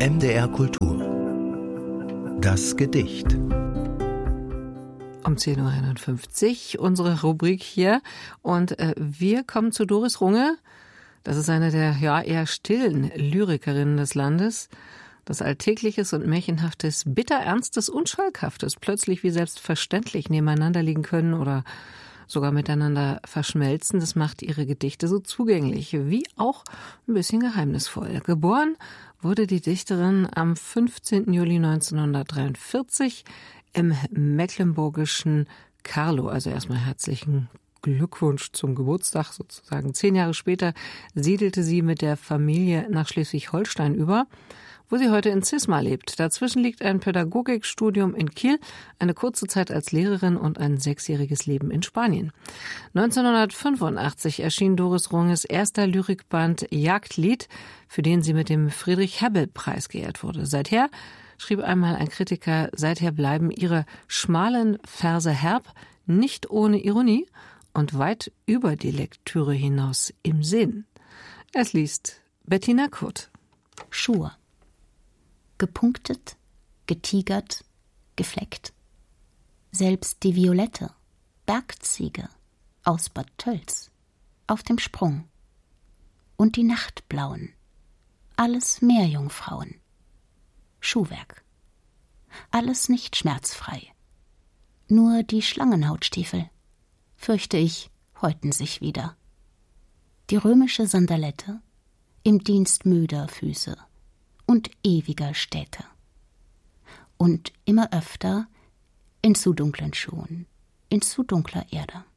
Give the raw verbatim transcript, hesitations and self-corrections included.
M D R Kultur. Das Gedicht. Um zehn Uhr einundfünfzig unsere Rubrik hier. Und äh, wir kommen zu Doris Runge. Das ist eine der ja eher stillen Lyrikerinnen des Landes. Das Alltägliches und Märchenhaftes, Bitterernstes und Schalkhaftes plötzlich wie selbstverständlich nebeneinander liegen können oder sogar miteinander verschmelzen. Das macht ihre Gedichte so zugänglich, wie auch ein bisschen geheimnisvoll. Geboren wurde die Dichterin am fünfzehnten Juli neunzehnhundertdreiundvierzig im mecklenburgischen Carlo. Also erstmal herzlichen Glückwunsch zum Geburtstag sozusagen. Zehn Jahre später siedelte sie mit der Familie nach Schleswig-Holstein über, wo sie heute in Cisma lebt. Dazwischen liegt ein Pädagogikstudium in Kiel, eine kurze Zeit als Lehrerin und ein sechsjähriges Leben in Spanien. neunzehnhundertfünfundachtzig erschien Doris Runges erster Lyrikband Jagdlied, für den sie mit dem Friedrich-Hebbel-Preis geehrt wurde. Seither, schrieb einmal ein Kritiker, seither bleiben ihre schmalen Verse herb, nicht ohne Ironie und weit über die Lektüre hinaus im Sinn. Es liest Bettina Kurt. Schur. Gepunktet, getigert, gefleckt. Selbst die Violette, Bergziege, aus Bad Tölz, auf dem Sprung. Und die Nachtblauen, alles Meerjungfrauen. Schuhwerk. Alles nicht schmerzfrei. Nur die Schlangenhautstiefel, fürchte ich, häuten sich wieder. Die römische Sandalette, im Dienst müder Füße und ewiger Städte. Und immer öfter in zu dunklen Schuhen, in zu dunkler Erde.